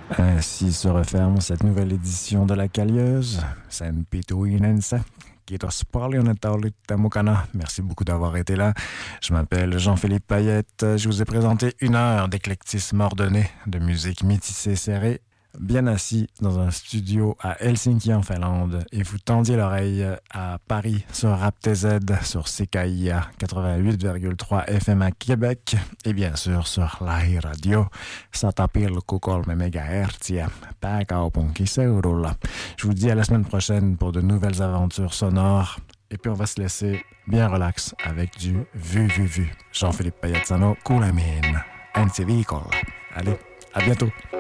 Ainsi se referme cette nouvelle édition de La Callieuse. Sen pituinensa. Kiitos paljon, että olitte mukana. Merci beaucoup d'avoir été là. Je m'appelle Jean-Philippe Payette. Je vous ai présenté une heure d'éclectisme ordonné, de musique métissée serrée, bien assis dans un studio à Helsinki en Finlande, et vous tendiez l'oreille à Paris sur Rap TZ, sur CKIA 88,3 FM à Québec, et bien sûr sur Lahi Radio 100,3 MHz pääkaupunkiseudulla. Je vous dis à la semaine prochaine pour de nouvelles aventures sonores. Et puis on va se laisser bien relax avec du vu. Jean-Philippe Payette sano kuulemiin ensi viikolla. Allez, à bientôt.